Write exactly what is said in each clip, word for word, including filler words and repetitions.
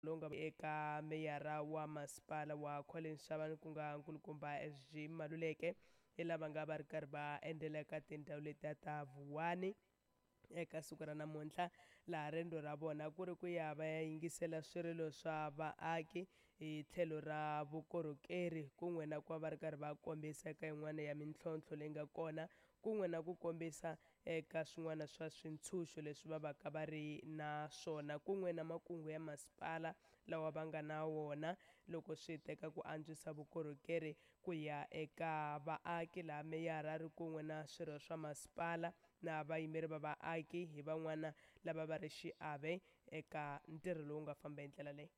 longa eka meyara wa masipala wa Collins Shabane ku nga nkulukumba S G Maluleke hi lava nga va ri karhi va endlela ka tindhawu letiya ta Vuwani eka siku ra namuntlha laha riendzo ra vona ku ri ku ya va ya yingisela swirilo swa vaaki hi tlhelo ra vukorhokeri kun'we na ku va va ri karhi va kombisa eka yin'wana ya mintlhontlho leyi nga kona kun'we na ku kombisa eka swin'wana swa swintshuxo leswi va va ka va ri na swona kun'we na makungu ya masipala lawa va nga na wona loko swi teka ku antswisa vukorhokeri ku ya eka vaaki laha meyara ri kun'we na swirho swa masipala na vayimeri va vaaki hi van'wana lava va ri xiave eka ntirho lowu nga famba hi ndlela leyi.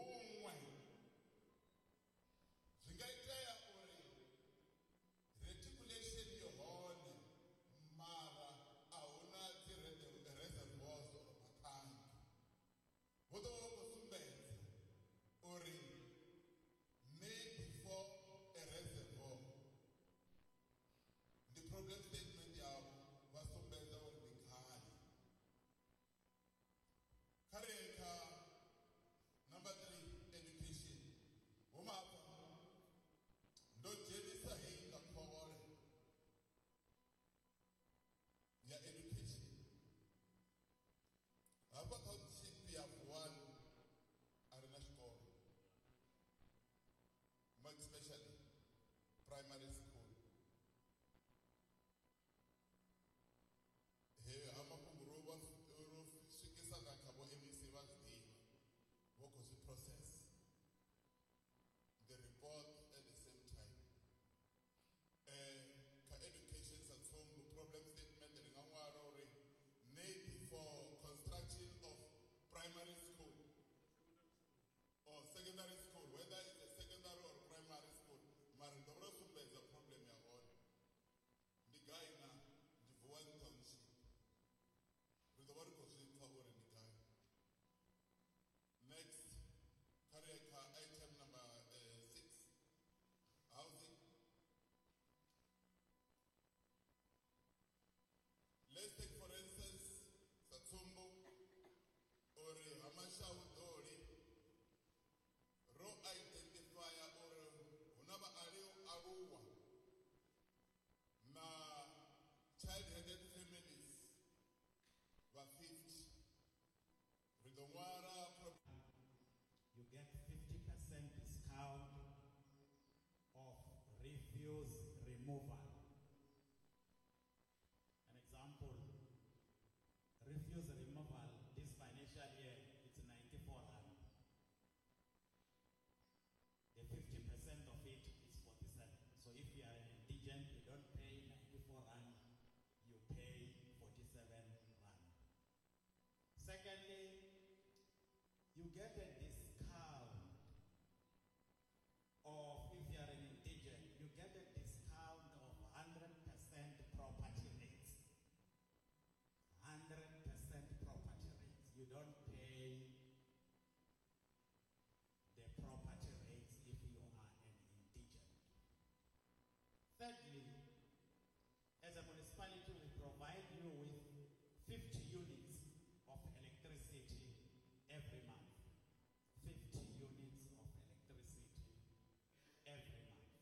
The problem statement yao vasombeza uri bikhali. Kareka number three, education. Umapa ndo jelisa hii nga kwawale ya education. Hapa township ya Vuwani arena shikolo. More especially primary school. Hey, ama kunguruba fikisa na kabo M E C vazi what was the process? The report at the same time. Uh, ka education some problem statement ringangwarore need for construction of primary school or secondary school, whether it's a secondary or primary school. Marindoro Sumba is a problem ya all. The guy na the Vuwani township. With the word considered power in the guy. Next, career car item number uh, six. Housing. Let's take for instance Satsumbo or Hamasha Udori. Raw identifier or Unaba Aliu Aruwa. Na child-headed families. You get fifty percent discount of refuse removal. An example, refuse removal this financial year, it's ninety-four rand. The fifty percent of it is forty-seven. So if you are an indigent, you don't pay ninety-four rand, you pay forty-seven rand. Secondly, you get a discount of, if you are an indigent, you get a discount of one hundred percent property rates. one hundred percent property rates. You don't pay the property rates if you are an indigent. Thirdly, as a municipality, we provide you with fifty units of electricity every month. fifty units of electricity every month.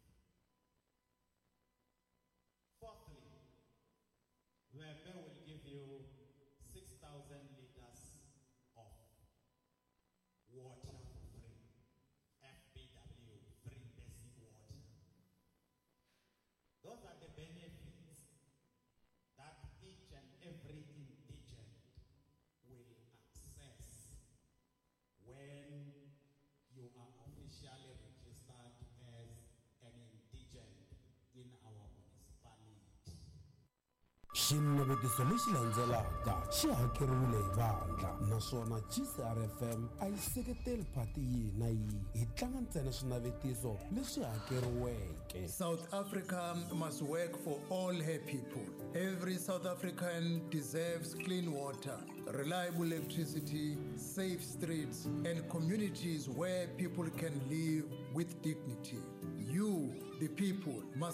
Fourthly, Wembe will give you six thousand liters of water for free. F B W, free basic water. Those are the benefits that each and every indigent will access when you are officially registered as an indigent in our municipality. Xinavetiso lexi landzelaka xi hakeriwile hi vandla naswona G C R F M a yi seketeli phati yihi na yihi hi tlanga ntsena swinavetiso leswi hakeriweke. South Africa must work for all her people. Every South African deserves clean water, reliable electricity, safe streets, and communities where people can live with dignity. You, the people, must